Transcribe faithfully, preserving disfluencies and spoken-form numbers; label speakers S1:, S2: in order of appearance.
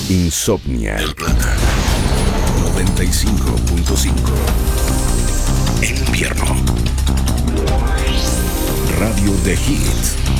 S1: Insomnia.
S2: El Plata. noventa y cinco punto cinco. En invierno. Radio The Hit.